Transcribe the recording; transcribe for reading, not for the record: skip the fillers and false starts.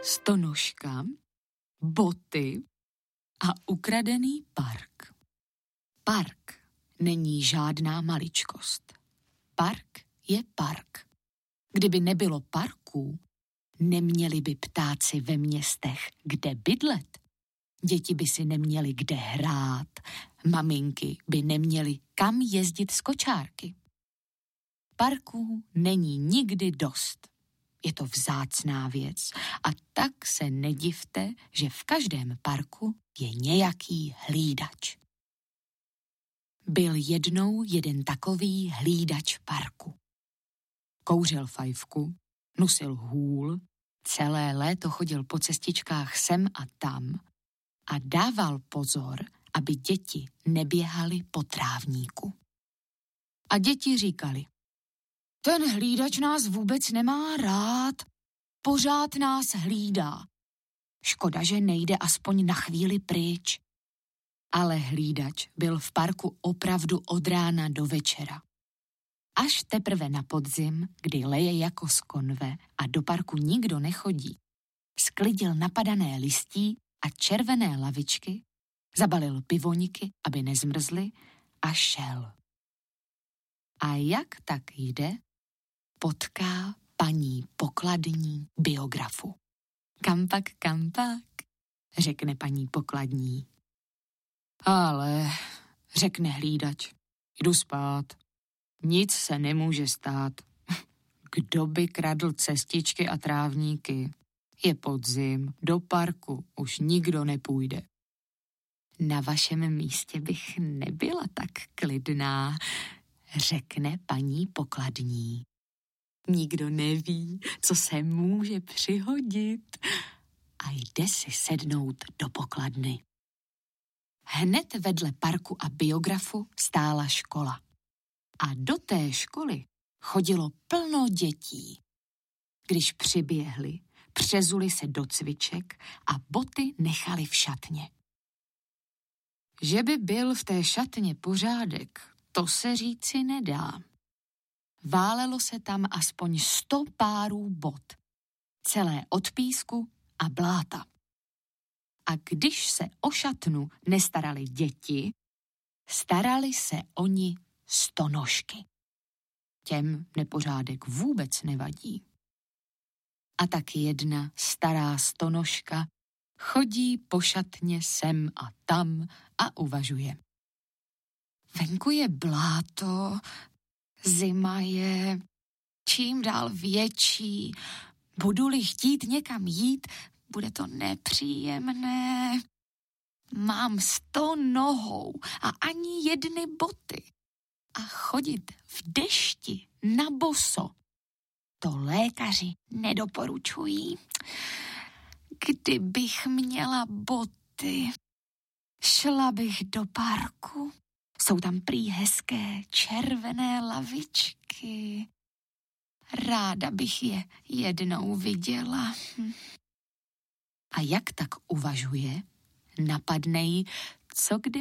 stonožka, boty a ukradený park. Park není žádná maličkost. Park je park. Kdyby nebylo parků, neměli by ptáci ve městech kde bydlet. Děti by si neměly kde hrát, maminky by neměly kam jezdit z kočárky. Parků není nikdy dost. Je to vzácná věc a tak se nedivte, že v každém parku je nějaký hlídač. Byl jednou jeden takový hlídač parku. Kouřil fajfku, nosil hůl, celé léto chodil po cestičkách sem a tam a dával pozor, aby děti neběhaly po trávníku. A děti říkali: ten hlídač nás vůbec nemá rád, pořád nás hlídá. Škoda, že nejde aspoň na chvíli pryč. Ale hlídač byl v parku opravdu od rána do večera. Až teprve na podzim, kdy leje jako z konve a do parku nikdo nechodí, sklidil napadané listí a červené lavičky, zabalil pivoníky, aby nezmrzly, a šel. A jak tak jde, potká paní pokladní biografu. Kam pak, řekne paní pokladní. Ale, řekne hlídač, jdu spát. Nic se nemůže stát. Kdo by kradl cestičky a trávníky? Je podzim, do parku už nikdo nepůjde. Na vašem místě bych nebyla tak klidná, řekne paní pokladní. Nikdo neví, co se může přihodit. A jde si sednout do pokladny. Hned vedle parku a biografu stála škola. A do té školy chodilo plno dětí. Když přiběhli, přezuli se do cviček a boty nechali v šatně. Že by byl v té šatně pořádek, to se říci nedá. Válelo se tam aspoň 100 párů bot, celé od písku a bláta. A když se o šatnu nestarali děti, starali se oni stonožky. Těm nepořádek vůbec nevadí. A tak jedna stará stonožka chodí po šatně sem a tam a uvažuje. Venku je bláto, zima je čím dál větší, budu-li chtít někam jít, bude to nepříjemné. Mám 100 nohou a ani jedny boty. A chodit v dešti na boso, to lékaři nedoporučují. Kdybych měla boty, šla bych do parku. Jsou tam prý hezké červené lavičky. Ráda bych je jednou viděla. A jak tak uvažuje, napadne jí, co kdyby